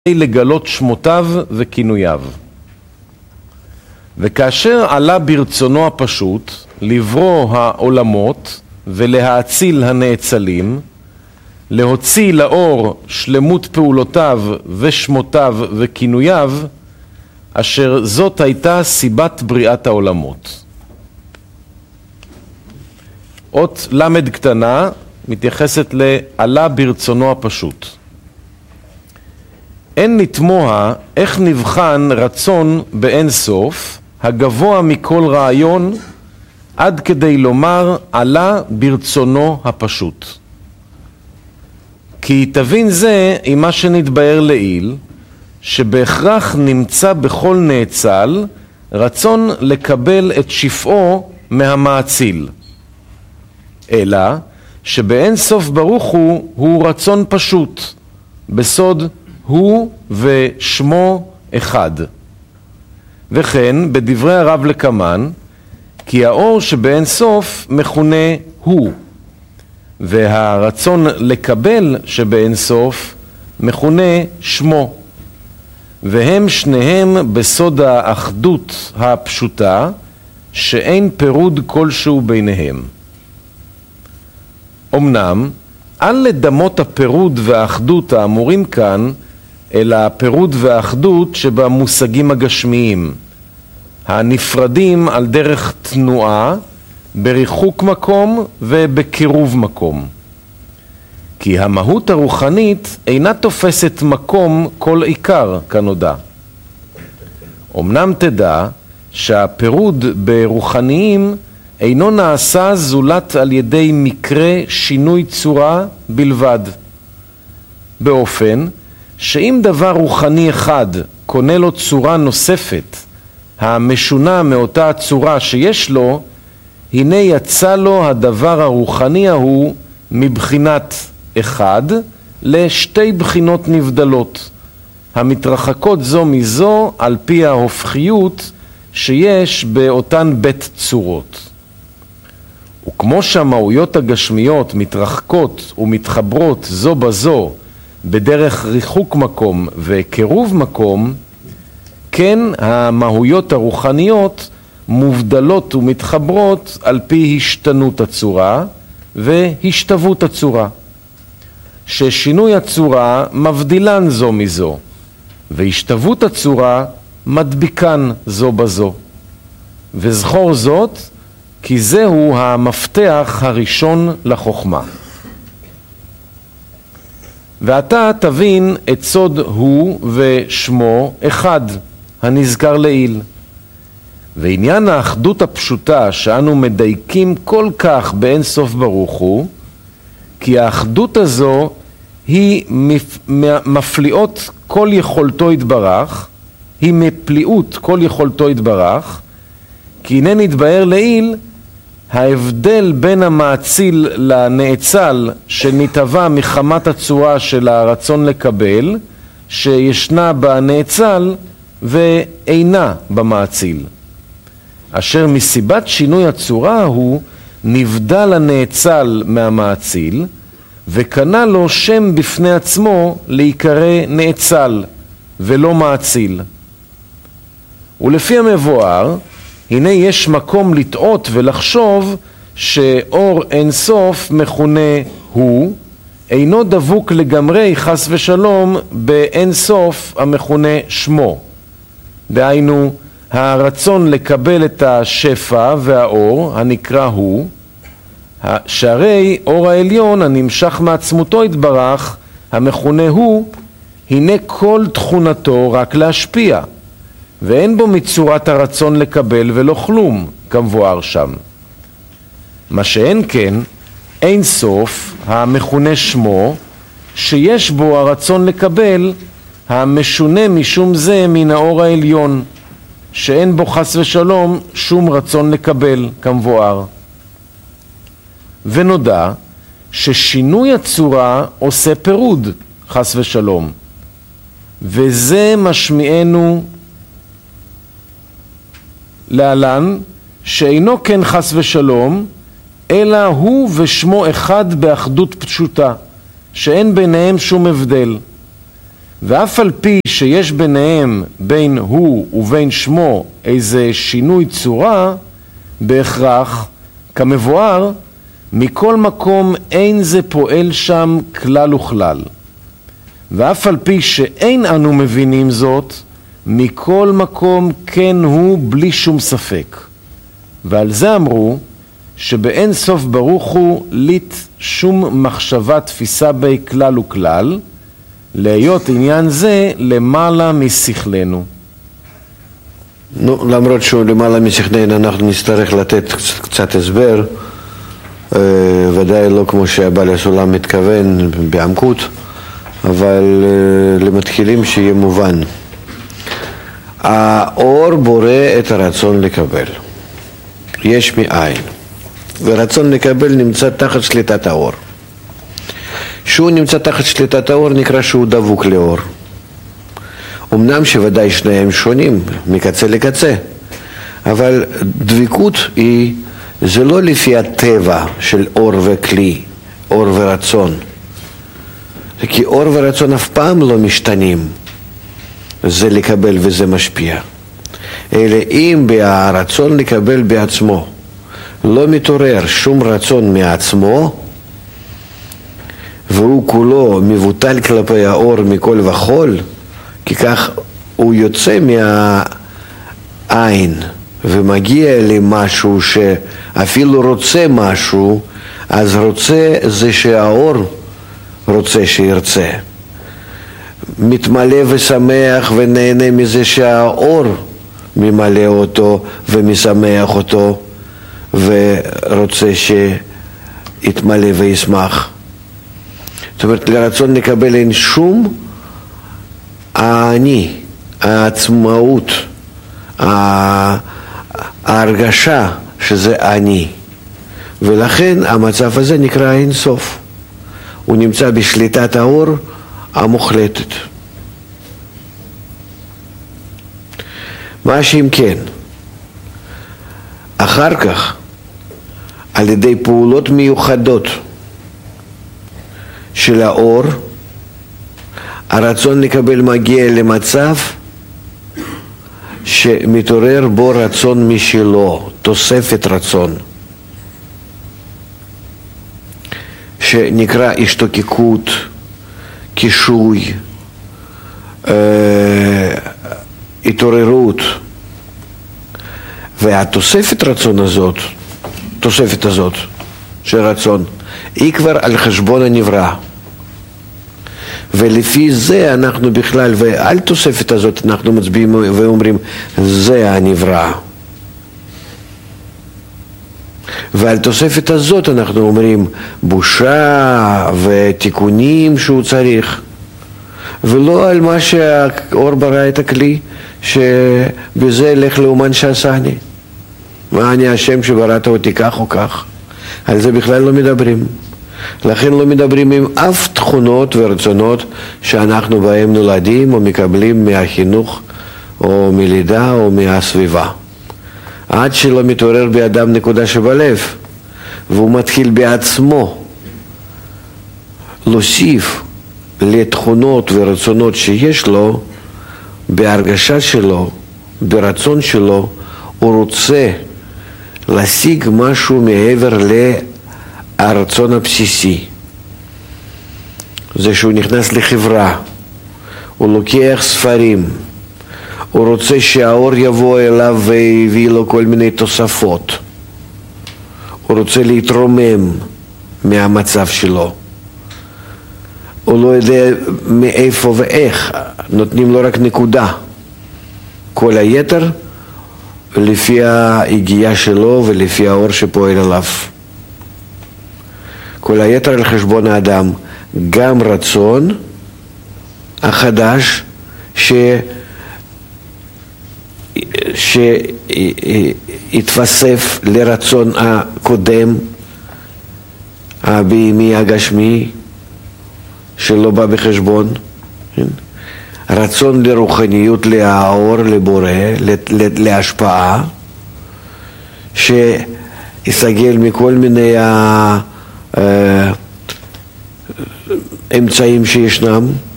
לגלות שמותיו וכינוייו. וכאשר עלה ברצונו הפשוט לברוא העולמות ולהאציל הנאצלים, להוציא לאור שלמות פעולותיו ושמותיו וכינוייו, אשר זאת הייתה סיבת בריאת העולמות. אות למד קטנה מתייחסת לעלה ברצונו הפשוט. אין נתמוה איך נבחן רצון באין סוף הגבוה מכל רעיון עד כדי לומר עלה ברצונו הפשוט. כי תבין זה עם מה שנתבאר לעיל, שבהכרח נמצא בכל נאצל רצון לקבל את שפעו מהמאציל, אלא שבאין סוף ברוך הוא רצון פשוט, בסוד הוא ושמו אחד. וכן בדברי הרב לקמן, כי האור שבאין סוף מכונה הוא, והרצון לקבל שבאין סוף מכונה שמו, והם שניהם בסוד האחדות הפשוטה שאין פירוד כלשהו ביניהם. אמנם אל לדמות הפירוד והאחדות האמורים כאן, אלא הפירוד והאחדות שבמושגים הגשמיים, הנפרדים על דרך תנועה, בריחוק מקום ובקירוב מקום. כי המהות הרוחנית אינה תופסת מקום כל עיקר כנודע. אמנם תדע שהפירוד ברוחניים אינו נעשה זולת על ידי מקרה שינוי צורה בלבד, באופן שאם דבר רוחני אחד קונה לו צורה נוספת המשונה מאותה הצורה שיש לו, הנה יצא לו הדבר הרוחני ההוא מבחינת אחד לשתי בחינות נבדלות, המתרחקות זו מזו על פי ההופכיות שיש באותן בית צורות. וכמו שהמהויות הגשמיות מתרחקות ומתחברות זו בזו בדרך ריחוק מקום וקירוב מקום, כן המהויות הרוחניות מובדלות ומתחברות על פי השתנות הצורה והשתוות הצורה, ששינוי הצורה מבדילן זו מזו, והשתוות הצורה מדביקן זו בזו. וזכור זאת, כי זהו המפתח הראשון לחוכמה. ואתה תבין את סוד הוא ושמו אחד, הנזכר לעיל. ועניין האחדות הפשוטה שאנו מדייקים כל כך באין סוף ברוך הוא, כי האחדות הזו היא מפליאות כל יכולתו יתברך, היא מפליאות כל יכולתו יתברך, כי הנה נתבאר לעיל ההבדל בין המאציל לנאצל שנתהווה מחמת הצורה של הרצון לקבל, שישנה בנאצל ואינה במאציל, אשר מסיבת שינוי הצורה הוא נבדל הנאצל מהמאציל, וקנה לו שם בפני עצמו להיקרא נאצל ולא מאציל. ולפי המבואר, הנה יש מקום לטעות ולחשוב שאור אין סוף מכונה הוא, אינו דבוק לגמרי חס ושלום באין סוף המכונה שמו. דהיינו, הרצון לקבל את השפע והאור הנקרא הוא, שהרי אור העליון הנמשך מעצמותו יתברך המכונה הוא, הנה כל תכונתו רק להשפיע, ואין בו מצורת הרצון לקבל ולא כלום כמבואר שם. מה שאין כן, אין סוף המכונה שמו, שיש בו הרצון לקבל המשונה משום זה מן האור העליון, שאין בו חס ושלום שום רצון לקבל כמבואר. ונודע ששינוי הצורה עושה פירוד חס ושלום, וזה משמיענו להלן שאינו כן חס ושלום, אלא הוא ושמו אחד באחדות פשוטה, שאין ביניהם שום הבדל. ואף על פי שיש ביניהם, בין הוא ובין שמו, איזה שינוי צורה, בהכרח, כמבואר, מכל מקום אין זה פועל שם כלל וכלל. ואף על פי שאין אנו מבינים זאת, מכל מקום כן הוא בלי שום ספק. ועל זה אמרו שבאין סוף ברוך הוא ליט שום מחשבה תפיסה בי כלל וכלל, להיות עניין זה למעלה משכלנו. למרות שהוא למעלה משכלנו, אנחנו נצטרך לתת קצת הסבר, ודאי לא כמו שהבעל הסולם מתכוון בעמקות, אבל למתחילים שיהיה מובן. האור בורא את הרצון לקבל, יש מאין, ורצון לקבל נמצא תחת שליטת האור. שהוא נמצא תחת שליטת האור נקרא שהוא דבוק לאור. אמנם שוודאי שניהם שונים מקצה לקצה, אבל דביקות זה לא לפי הטבע של אור וכלי, אור ורצון. כי אור ורצון אף פעם לא משתנים, זה לקבל וזה משפיע. אלא אם ברצון לקבל בעצמו לא מתעורר שום רצון מעצמו, והוא כולו מבוטל כלפי האור מכל וכל, כי כך הוא יוצא מהעין ומגיע למשהו שאפילו רוצה משהו, אז רוצה זה שהאור רוצה שירצה. מתמלא ושמח ונהנה מזה שהאור ממלא אותו ומשמח אותו ורוצה שיתמלא וישמח. זאת אומרת, לרצון לקבל אין שום אני, העצמאות, ההרגשה שזה אני. ולכן המצב הזה נקרא אין סוף. הוא נמצא בשליטת האור המוחלטת. מה שאם כן, אחר כך, על ידי פעולות מיוחדות של האור, הרצון לקבל מגיע למצב שמתעורר בו רצון משלו, תוספת רצון, שנקרא השתוקקות, קישוי, התעוררות. והתוספת רצון הזאת, תוספת הזאת של רצון, היא כבר על חשבון הנברא. ולפי זה אנחנו בכלל, ועל תוספת הזאת אנחנו מצביעים ואומרים, זה הנברא. ועל תוספת הזאת אנחנו אומרים בושה ותיקונים שהוא צריך, ולא על מה שהאור ברא את הכלי, שבזה לך לאומן שעשני. מה אני השם שבראת אותי כך או כך? על זה בכלל לא מדברים. לכן לא מדברים עם אף תכונות ורצונות שאנחנו בהם נולדים או מקבלים מהחינוך או מלידה או מהסביבה. עד שלא מתעורר באדם נקודה שבלב, והוא מתחיל בעצמו להוסיף לתכונות ורצונות שיש לו, בהרגשה שלו, ברצון שלו, הוא רוצה להשיג משהו מעבר הרצון הבסיסי. זה שהוא נכנס לחברה, הוא לוקח ספרים, הוא רוצה שהאור יבוא אליו ויביא לו כל מיני תוספות, הוא רוצה להתרומם מהמצב שלו, הוא לא יודע מאיפה ואיך, נותנים לו רק נקודה, כל היתר לפי ההגיעה שלו ולפי האור שפועל עליו. כל היתר על חשבון האדם, גם רצון החדש שהתווסף לרצון הקודם, הבהמי הגשמי, שלא בא בחשבון. רצון לרוחניות, לאור, לבורא, להשפעה, שיסגל מכל מיני אמצעים שישנם,